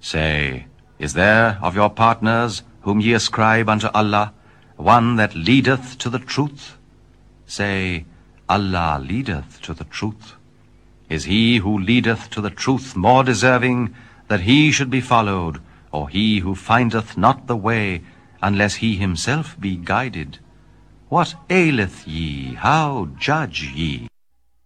Say, is there of your partners, whom ye ascribe unto Allah, one that leadeth to the truth? Say, Allah leadeth to the truth. Is he who leadeth to the truth more deserving that he should be followed, or he who findeth not the way, unless he himself be guided? What aileth ye? How judge ye?